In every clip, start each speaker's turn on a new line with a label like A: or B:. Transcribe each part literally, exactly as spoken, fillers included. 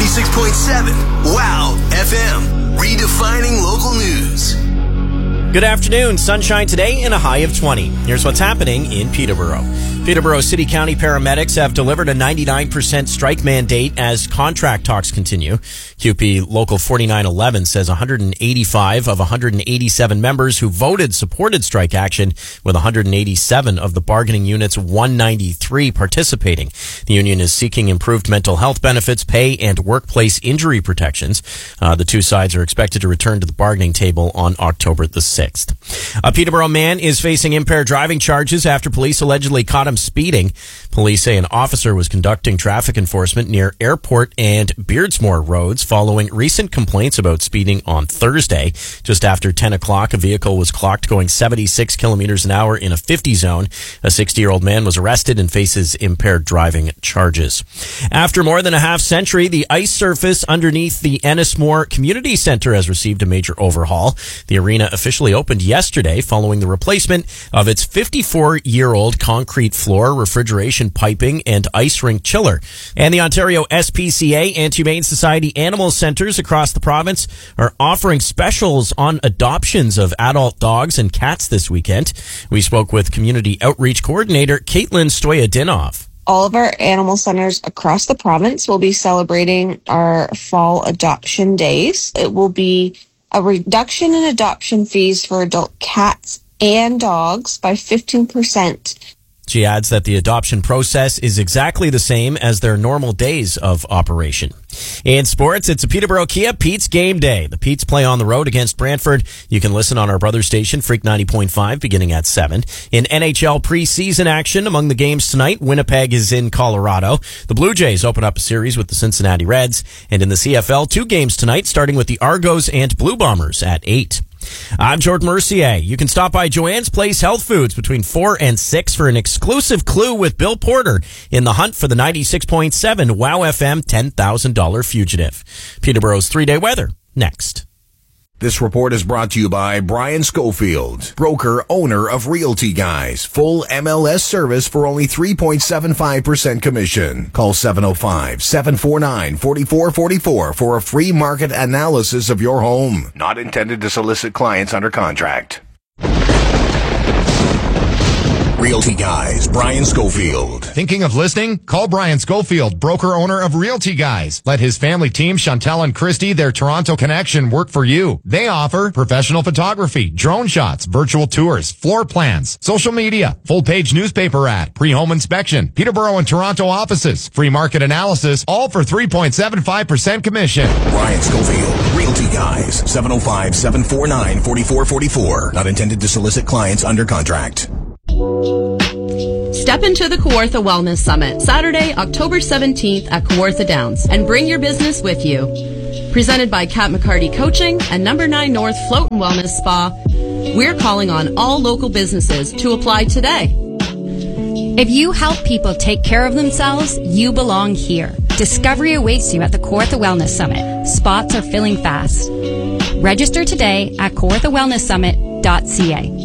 A: ninety-six point seven Wow F M, redefining local news.
B: Good afternoon. Sunshine today and a high of twenty. Here's what's happening in Peterborough. Peterborough City County paramedics have delivered a ninety-nine percent strike mandate as contract talks continue. Q P Local forty-nine eleven says one hundred eighty-five of one hundred eighty-seven members who voted supported strike action, with one hundred eighty-seven of the bargaining unit's one hundred ninety-three participating. The union is seeking improved mental health benefits, pay, and workplace injury protections. Uh, the two sides are expected to return to the bargaining table on October the sixth. A Peterborough man is facing impaired driving charges after police allegedly caught him speeding. Police say an officer was conducting traffic enforcement near Airport and Beardsmore roads following recent complaints about speeding on Thursday. Just after ten o'clock, a vehicle was clocked going seventy-six kilometers an hour in a fifty zone. A sixty-year-old man was arrested and faces impaired driving charges. After more than a half century, the ice surface underneath the Ennismore Community Centre has received a major overhaul. The arena officially opened yesterday following the replacement of its fifty-four-year-old concrete floor, refrigeration piping, and ice rink chiller. And the Ontario S P C A and Humane Society animal centres across the province are offering specials on adoptions of adult dogs and cats this weekend. We spoke with Community Outreach Coordinator Caitlin Stoyadinov.
C: All of our animal centers across the province will be celebrating our fall adoption days. It will be a reduction in adoption fees for adult cats and dogs by fifteen percent.
B: She adds that the adoption process is exactly the same as their normal days of operation. In sports, it's a Peterborough Kia Pete's game day. The Pete's play on the road against Brantford. You can listen on our brother station, Freak ninety point five, beginning at seven. In N H L preseason action, among the games tonight, Winnipeg is in Colorado. The Blue Jays open up a series with the Cincinnati Reds. And in the C F L, two games tonight, starting with the Argos and Blue Bombers at eight. I'm Jordan Mercier. You can stop by Joanne's Place Health Foods between four and six for an exclusive clue with Bill Porter in the hunt for the ninety-six point seven Wow F M ten thousand dollars fugitive. Peterborough's three-day weather, next.
D: This report is brought to you by Brian Schofield, broker, owner of Realty Guys. Full M L S service for only three point seven five percent commission. Call seven oh five, seven four nine, four four four four for a free market analysis of your home. Not intended to solicit clients under contract. Realty Guys, Brian Schofield.
E: Thinking of listing? Call Brian Schofield, broker owner of Realty Guys. Let his family team, Chantel and Christy, their Toronto connection, work for you. They offer professional photography, drone shots, virtual tours, floor plans, social media, full page newspaper ad, pre-home inspection, Peterborough and Toronto offices, free market analysis, all for three point seven five percent commission.
D: Brian Schofield, Realty Guys, seven oh five, seven four nine, four four four four. Not intended to solicit clients under contract.
F: Step into the Kawartha Wellness Summit, Saturday, October seventeenth at Kawartha Downs, and bring your business with you. Presented by Kat McCarty Coaching and Number nine North Float and Wellness Spa, we're calling on all local businesses to apply today.
G: If you help people take care of themselves, you belong here. Discovery awaits you at the Kawartha Wellness Summit. Spots are filling fast. Register today at kawartha wellness summit dot c a.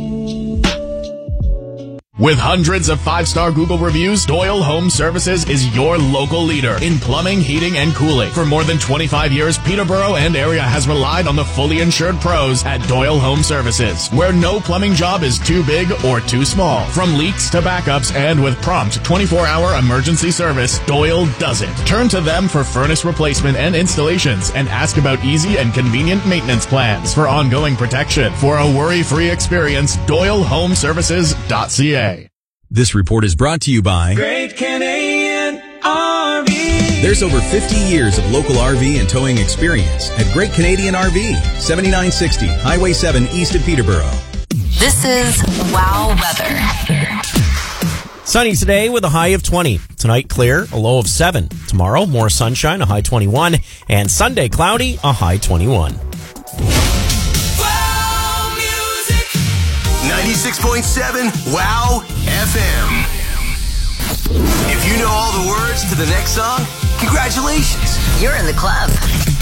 H: With hundreds of five-star Google reviews, Doyle Home Services is your local leader in plumbing, heating, and cooling. For more than twenty-five years, Peterborough and area has relied on the fully insured pros at Doyle Home Services, where no plumbing job is too big or too small. From leaks to backups and with prompt twenty-four hour emergency service, Doyle does it. Turn to them for furnace replacement and installations and ask about easy and convenient maintenance plans for ongoing protection. For a worry-free experience, Doyle Home Services dot c a.
I: This report is brought to you by
J: Great Canadian R V.
I: There's over fifty years of local R V and towing experience at Great Canadian R V, seventy-nine sixty Highway seven east of Peterborough.
K: This is Wow Weather.
B: Sunny today with a high of twenty. Tonight clear, a low of seven. Tomorrow more sunshine, a high twenty-one. And Sunday cloudy, a high twenty-one.
A: ninety-six point seven Wow F M. If you know all the words to the next song, congratulations.
K: You're in the club.